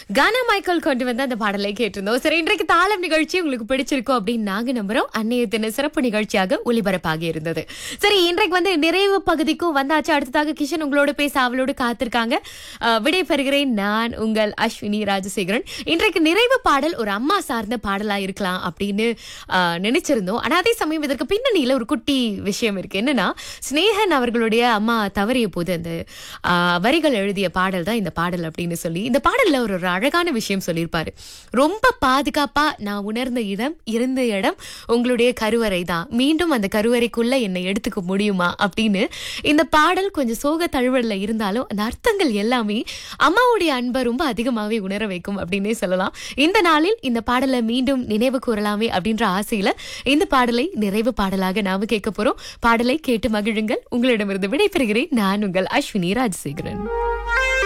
கானா Michael கொண்டு வந்து அந்த பாடலை கேட்டிருந்தோம். சரி, இன்றைக்கு தாளம் நிகழ்ச்சி உங்களுக்கு பிடிச்சிருக்கோம் அப்படின்னு நாங்க நம்புறோம். அன்னைய தின சிறப்பு நிகழ்ச்சியாக ஒளிபரப்பாகி இருந்தது. சரி, இன்றைக்கு வந்து நிறைவு பகுதிக்கும் வந்தாச்சு. அடுத்ததாக கிஷன் உங்களோட பேச அவளோடு காத்திருக்காங்க. விடை பெறுகிறேன் நான் உங்கள் அஸ்வினி ராஜசேகரன். இன்றைக்கு நிறைவு பாடல் ஒரு அம்மா சார்ந்த பாடலா இருக்கலாம் அப்படின்னு நினைச்சிருந்தோம். ஆனா அதே சமயம் இதற்கு பின்னணியில ஒரு குட்டி விஷயம் இருக்கு. என்னன்னா, ஸ்னேகன் அவர்களுடைய அம்மா தவறிய போது அந்த வரிகள் எழுதிய பாடல் தான் இந்த பாடல் அப்படின்னு சொல்லி, இந்த பாடல்ல ஒரு அழகான விஷயம் சொல்லியிருப்பாரு. ரொம்ப பாதுகாப்பா நான் உணர்ந்த இருந்த இடம் உங்களுடைய கருவறை தான். மீண்டும் அந்த கருவறைக்குள்ள என்னை எடுத்துக்க முடியுமா அப்படின்னு இந்த பாடல் கொஞ்சம் சோக தழுவல்ல இருந்தாலும் அந்த அர்த்தங்கள் எல்லாமே அம்மாவுடைய அன்பை ரொம்ப அதிகமாவே உணர வைக்கும் அப்படின்னே சொல்லலாம். இந்த நாளில் இந்த பாடலை மீண்டும் நினைவு கூறலாமே அப்படின்ற ஆசையில இந்த பாடலை நிறைவு பாடலாக நாம கேட்க போறோம். பாடலை கேட்டு மகிழுங்கள். உங்களிடமிருந்து விடைபெறுகிறேன் நான் உங்கள் அஸ்வினி ராஜசேகரன்.